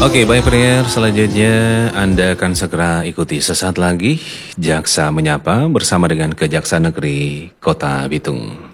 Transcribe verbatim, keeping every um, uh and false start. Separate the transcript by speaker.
Speaker 1: Oke, baik pendengar, selanjutnya Anda akan segera ikuti sesaat lagi Jaksa Menyapa bersama dengan Kejaksaan Negeri Kota Bitung.